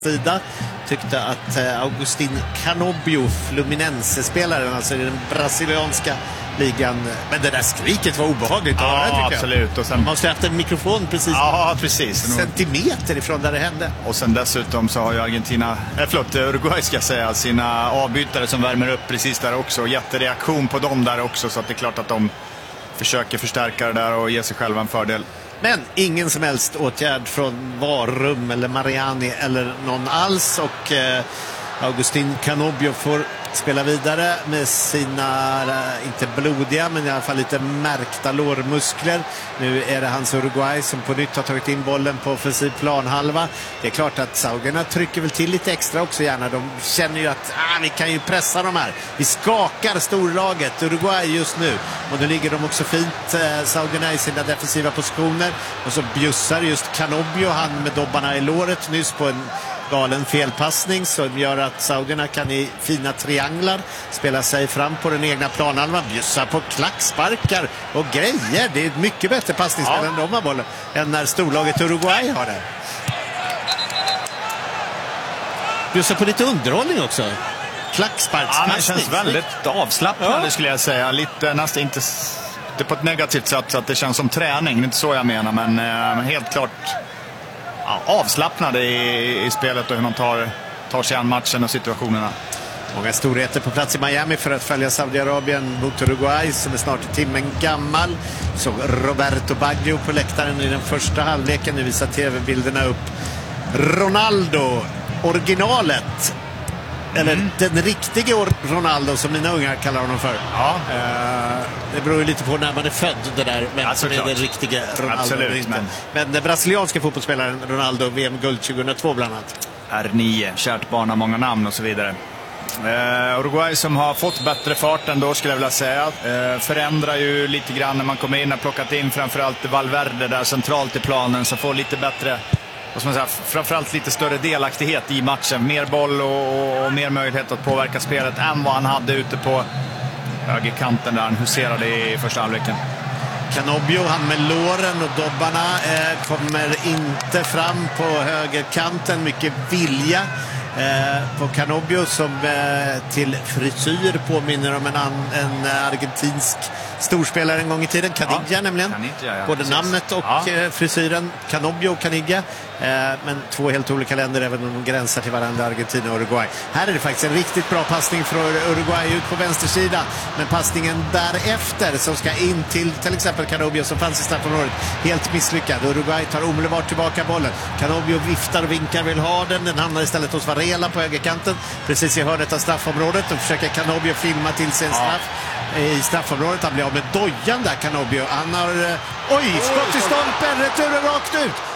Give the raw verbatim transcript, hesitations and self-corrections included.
sida tyckte att Agustin Canobio, Fluminense-spelaren, alltså i den brasilianska ligan, men det där skriket var obehagligt att ja, höra, tycker absolut. jag. Och sen... Man måste ha haft en mikrofon precis, ja, precis. centimeter ifrån där det hände. Och sen dessutom så har ju Argentina, äh, förlåt, Uruguay ska jag säga, sina avbytare som värmer upp precis där också. Jättereaktion på dem där också, så att det är klart att de försöker förstärka det där och ge sig själva en fördel. Men ingen som helst åtgärd från Varum eller Mariani eller någon alls, och eh, Agustin Canobio får spela vidare med sina, inte blodiga, men i alla fall lite märkta lårmuskler. Nu är det hans Uruguay som på nytt har tagit in bollen på offensiv planhalva. Det är klart att saudierna trycker väl till lite extra också gärna. De känner ju att ah, vi kan ju pressa de här. Vi skakar storlaget Uruguay just nu. Och nu ligger de också fint, eh, saudierna, i sina defensiva positioner. Och så bjussar just Canobio, han med dobbarna i låret nyss, på en galen felpassning som gör att saudierna kan i fina trianglar spela sig fram på den egna planhalvan, bjussar på klacksparkar och grejer. Det är ett mycket bättre passningsspel ja. än de har bollen än när storlaget Uruguay har det. Bjussar på lite underhållning också. Klacksparkspassning. Ja, det känns väldigt avslappnande, ja. skulle jag säga. Lite nästan inte, inte på ett negativt sätt, så att det känns som träning. Det är inte så jag menar, men eh, helt klart ja, avslappnade i, i spelet och hur man tar, tar sig an matchen och situationerna. Många storheter på plats i Miami för att följa Saudiarabien mot Uruguay, som är snart timmen gammal. Så Roberto Baggio på läktaren i den första halvleken. Nu visar tv-bilderna upp Ronaldo, originalet. Eller mm. den riktiga Ronaldo, som mina ungar kallar honom för. Ja. Uh, det beror ju lite på när man är född, det där. Men ja, som är den riktiga Ronaldo. Absolut, men... men den brasilianska fotbollsspelaren Ronaldo, V M-guld tjugohundratvå bland annat. R nio, kärt barn har många namn och så vidare. Uh, Uruguay som har fått bättre fart ändå, skulle jag vilja säga. Uh, förändrar ju lite grann när man kommer in och plockat in framförallt Valverde där centralt i planen, som får lite bättre, vad ska man säga, framförallt lite större delaktighet i matchen. Mer boll och, och, och mer möjlighet att påverka spelet än vad han hade ute på högerkanten där han huserade i första halvleken. Canobio, han med låren och dobbarna, eh, kommer inte fram på högerkanten. Mycket vilja eh, på Canobio, som eh, till frisyr påminner om en, an, en argentinsk storspelare en gång i tiden, Caniggia, ja, nämligen. Caniggia, ja, både precis. Namnet och ja. eh, frisyren, Canobio och Caniggia. Eh, men två helt olika länder, även om de gränsar till varandra, Argentina och Uruguay. Här är det faktiskt en riktigt bra passning från Uruguay ut på vänstersidan. Men passningen därefter, som ska in till till exempel Canobio, som fanns i straffområdet, helt misslyckad. Uruguay tar omedelbart tillbaka bollen. Canobio viftar och vinkar, vill ha den. Den hamnar istället hos Varela på högerkanten, precis i hörnet av straffområdet. Och försöker Canobio filma till sin straff ja. i straffområdet. Han blir av med dojan där, Canobio. Han har... Oj, skott i stolpen, returen rakt ut.